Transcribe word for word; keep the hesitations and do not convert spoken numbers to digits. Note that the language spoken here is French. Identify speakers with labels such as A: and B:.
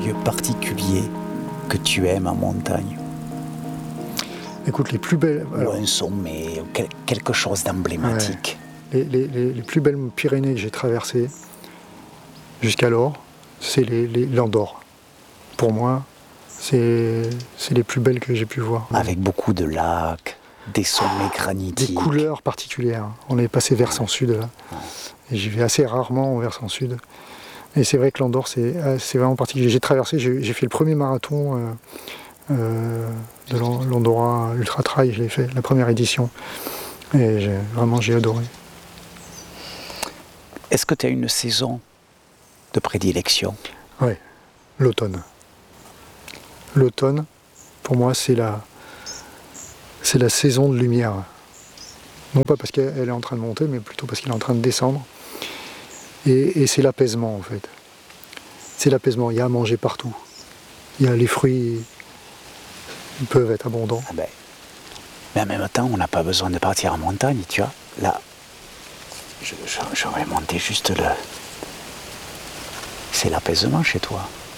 A: lieu particulier que tu aimes en montagne?
B: Écoute, les plus belles...
A: Alors, ou un sommet, ou quelque chose d'emblématique.
B: Ouais. Les, les, les plus belles Pyrénées que j'ai traversées jusqu'alors, c'est les, les l'Andorre. Pour moi, c'est, c'est les plus belles que j'ai pu voir.
A: Avec beaucoup de lacs, des sommets granitiques.
B: Des couleurs particulières. On est passé versant sud là. Et j'y vais assez rarement en versant sud. Et c'est vrai que l'Andorre, c'est, c'est vraiment particulier. J'ai traversé, j'ai, j'ai fait le premier marathon euh, euh, de l'Andorra Ultra Trail, je l'ai fait, la première édition. Et j'ai, vraiment, j'ai adoré.
A: Est-ce que tu as une saison de prédilection?
B: Oui, l'automne. L'automne, pour moi, c'est la, c'est la saison de lumière. Non pas parce qu'elle est en train de monter, mais plutôt parce qu'elle est en train de descendre. Et, et c'est l'apaisement, en fait. C'est l'apaisement. Il y a à manger partout. Il y a les fruits, ils peuvent être abondants.
A: Ah ben, mais en même temps, on n'a pas besoin de partir en montagne, tu vois. Là, je, je, j'aurais monté juste le... C'est l'apaisement chez toi.